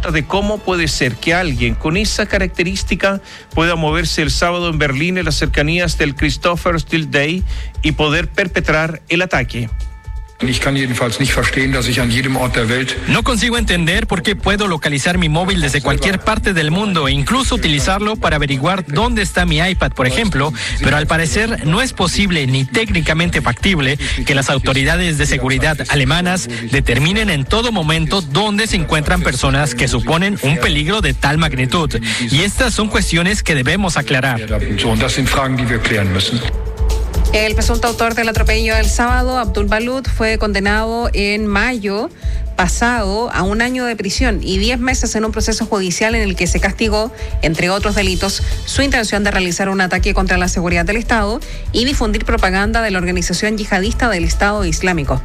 pregunta de cómo puede ser que alguien con esa característica pueda moverse el sábado en Berlín en las cercanías del Christopher Steele Day y poder perpetrar el ataque. No consigo entender por qué puedo localizar mi móvil desde cualquier parte del mundo e incluso utilizarlo para averiguar dónde está mi iPad, por ejemplo, pero al parecer no es posible ni técnicamente factible que las autoridades de seguridad alemanas determinen en todo momento dónde se encuentran personas que suponen un peligro de tal magnitud. Y estas son cuestiones que debemos aclarar. El presunto autor del atropello del sábado, Abdul Balut, fue condenado en mayo pasado a 1 año de prisión y 10 meses en un proceso judicial en el que se castigó, entre otros delitos, su intención de realizar un ataque contra la seguridad del Estado y difundir propaganda de la organización yihadista del Estado Islámico.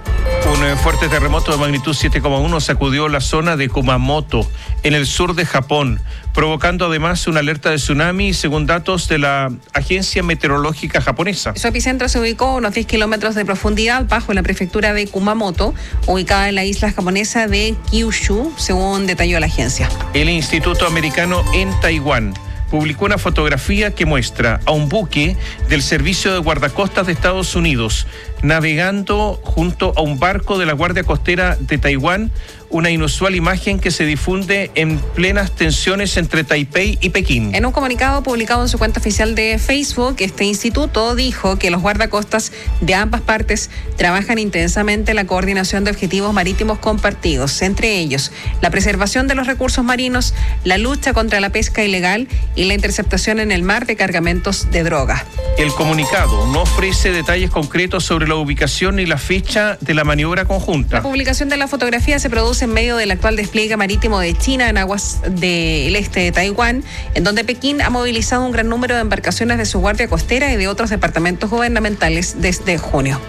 Un fuerte terremoto de magnitud 7,1 sacudió la zona de Kumamoto, en el sur de Japón, provocando además una alerta de tsunami, según datos de la Agencia Meteorológica Japonesa. Su epicentro se ubicó a unos 10 kilómetros de profundidad bajo la prefectura de Kumamoto, ubicada en la isla japonesa de Kyushu, según detalló la agencia. El Instituto Americano en Taiwán publicó una fotografía que muestra a un buque del Servicio de Guardacostas de Estados Unidos navegando junto a un barco de la Guardia Costera de Taiwán, una inusual imagen que se difunde en plenas tensiones entre Taipei y Pekín. En un comunicado publicado en su cuenta oficial de Facebook, este instituto dijo que los guardacostas de ambas partes trabajan intensamente en la coordinación de objetivos marítimos compartidos, entre ellos la preservación de los recursos marinos, la lucha contra la pesca ilegal y la interceptación en el mar de cargamentos de droga. El comunicado no ofrece detalles concretos sobre la ubicación ni la fecha de la maniobra conjunta. La publicación de la fotografía se produce en medio del actual despliegue marítimo de China en aguas del este de Taiwán, en donde Pekín ha movilizado un gran número de embarcaciones de su guardia costera y de otros departamentos gubernamentales desde junio.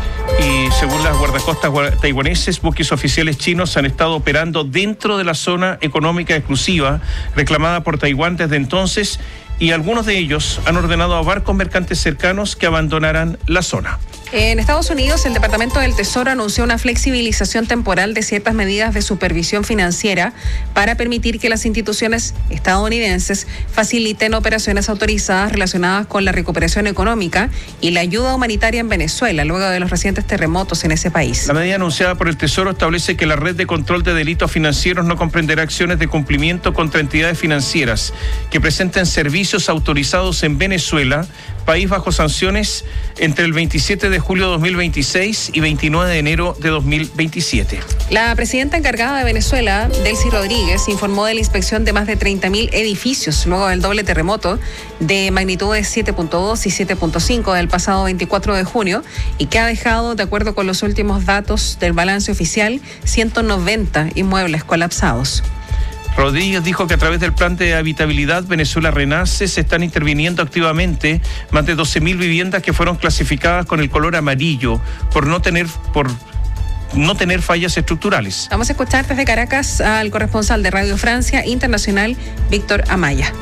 Y según las guardacostas taiwaneses, buques oficiales chinos han estado operando dentro de la zona económica exclusiva reclamada por Taiwán desde entonces, y algunos de ellos han ordenado a barcos mercantes cercanos que abandonaran la zona. En Estados Unidos, el Departamento del Tesoro anunció una flexibilización temporal de ciertas medidas de supervisión financiera para permitir que las instituciones estadounidenses faciliten operaciones autorizadas relacionadas con la recuperación económica y la ayuda humanitaria en Venezuela, luego de los recientes terremotos en ese país. La medida anunciada por el Tesoro establece que la red de control de delitos financieros no comprenderá acciones de cumplimiento contra entidades financieras que presenten servicios autorizados en Venezuela, país bajo sanciones, entre el 27 de julio de 2026 y 29 de enero de 2027. La presidenta encargada de Venezuela, Delcy Rodríguez, informó de la inspección de más de 30.000 edificios luego del doble terremoto de magnitudes 7.2 y 7.5 del pasado 24 de junio y que ha dejado, de acuerdo con los últimos datos del balance oficial, 190 inmuebles colapsados. Rodríguez dijo que a través del plan de habitabilidad Venezuela Renace se están interviniendo activamente más de 12.000 viviendas que fueron clasificadas con el color amarillo por no tener fallas estructurales. Vamos a escuchar desde Caracas al corresponsal de Radio Francia Internacional, Víctor Amaya.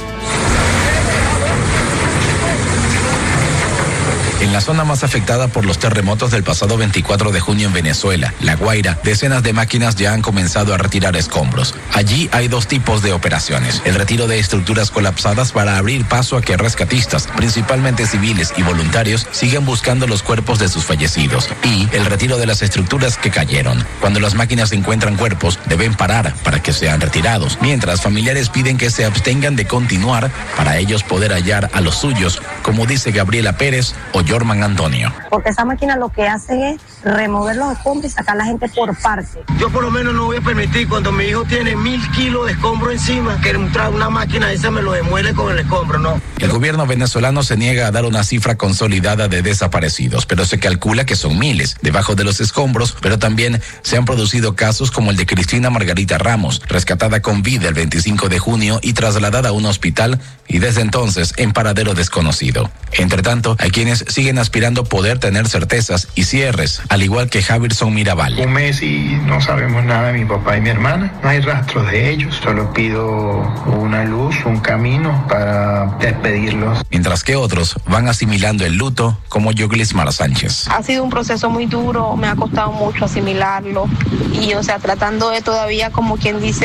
En la zona más afectada por los terremotos del pasado 24 de junio en Venezuela, La Guaira, decenas de máquinas ya han comenzado a retirar escombros. Allí hay dos tipos de operaciones: el retiro de estructuras colapsadas para abrir paso a que rescatistas, principalmente civiles y voluntarios, sigan buscando los cuerpos de sus fallecidos, y el retiro de las estructuras que cayeron. Cuando las máquinas encuentran cuerpos, deben parar para que sean retirados, mientras familiares piden que se abstengan de continuar para ellos poder hallar a los suyos, como dice Gabriela Pérez o Jorman Antonio. Porque esa máquina lo que hace es remover los escombros y sacar a la gente por parte. Yo por lo menos no voy a permitir, cuando mi hijo tiene 1.000 kilos de escombro encima, que una máquina esa me lo demuele con el escombro, ¿no? El gobierno venezolano se niega a dar una cifra consolidada de desaparecidos, pero se calcula que son miles debajo de los escombros, pero también se han producido casos como el de Cristina Margarita Ramos, rescatada con vida el 25 de junio y trasladada a un hospital, y desde entonces en paradero desconocido. Entre tanto, hay quienes siguen aspirando poder tener certezas y cierres, al igual que Javirson Mirabal. 1 mes y no sabemos nada de mi papá y mi hermana. No hay rastros de ellos. Solo pido una luz, un camino para despedirlos. Mientras que otros van asimilando el luto, como Yoglismar Sánchez. Ha sido un proceso muy duro, me ha costado mucho asimilarlo y, tratando de todavía, como quien dice,